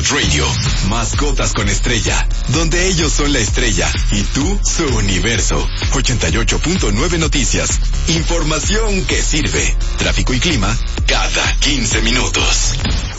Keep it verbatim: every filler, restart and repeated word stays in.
iHeartRadio, mascotas con estrella, donde ellos son la estrella y tú su universo. ochenta y ocho punto nueve Noticias, información que sirve. Tráfico y clima cada quince minutos.